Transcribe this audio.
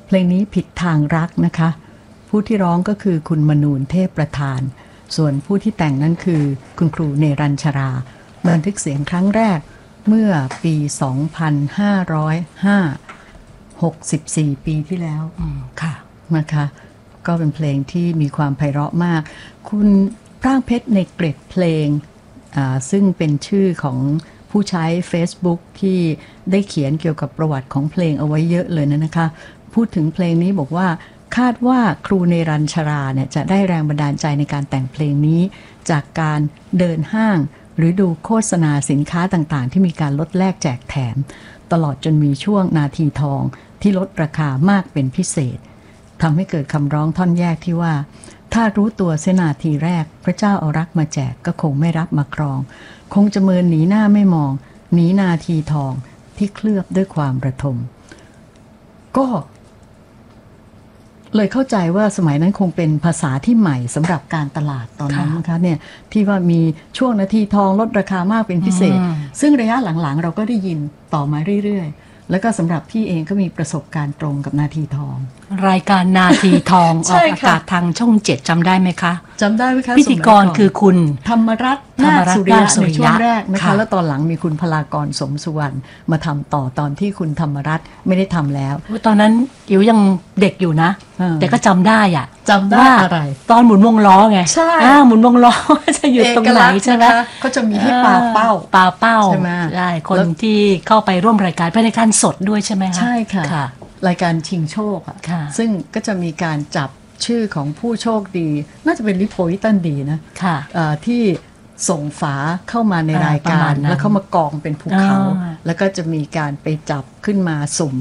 เพลงนี้ผิดทางรักนะคะผู้ที่ร้องก็คือคุณมนูนเทพประธานส่วนผู้ที่แต่งนั้นคือคุณครูเนรัญชราบันทึกเสียงครั้งแรกเมื่อปี 2505 64 ปีที่แล้วค่ะนะคะก็เป็นเพลงที่มีความไพเราะมากคุณพร่างเพชรในเกร็ดเพลงซึ่งเป็นชื่อของผู้ใช้ Facebook ที่ได้เขียนเกี่ยวกับประวัติของเพลงเอาไว้เยอะเลยนะคะพูดถึงเพลงนี้บอกว่าคาดว่าครูเนรัญชราเนี่ยจะได้แรงบันดาลใจในการแต่งเพลงนี้จากการเดินห้างหรือดูโฆษณาสินค้าต่างๆที่มีการลดแลกแจกแถมตลอดจนมีช่วงนาทีทองที่ลดราคามากเป็นพิเศษทำให้เกิดคำร้องท่อนแยกที่ว่าถ้ารู้ตัวเสนาทีแรกพระเจ้าเอารักมาแจกก็คงไม่รับมาครองคงจะเมินหนีหน้าไม่มองหนีนาทีทองที่เคลือบด้วยความระทมก็เลยเข้าใจว่าสมัยนั้นคงเป็นภาษาที่ใหม่สำหรับการตลาดตอนนั้นนะคะเนี่ยที่ว่ามีช่วงนาทีทองลดราคามากเป็นพิเศษซึ่งระยะหลังๆเราก็ได้ยินต่อมาเรื่อยๆแล้วก็สำหรับพี่เองก็มีประสบการณ์ตรงกับนาทีทองรายการนาทีทอง ออกอากาศทางช่อง 7จำได้ไหมคะจำได้ไหมคะพิธีกรคือคุณธรรมรัตน์นาคสุริยะในช่วงแรกนะคะแล้วตอนหลังมีคุณพลากรสมสุวรรณมาทำต่อตอนที่คุณธรรมรัตน์ไม่ได้ทำแล้วตอนนั้นอิ๋วยังเด็กอยู่นะแต่ก็จำได้อะจำได้อะไรตอนหมุนวงล้อไงใช่หมุนวงล้อจะอยู่ตรงไหนใช่ไหมก็จะมีให้ปาเป้าใช่ไหมใช่คนที่เข้าไปร่วมรายการเป็นรายการสดด้วยใช่ไหมคะใช่ค่ะรายการชิงโชคอ่ะซึ่งก็จะมีการจับชื่อของผู้โชคดีน่าจะเป็นลิโพลิตันดีนะที่ส่งฝาเข้ามาในรายการแล้วเข้ามากองเป็นภูเขาแล้วก็จะมีการไปจับขึ้นมาสุ่ม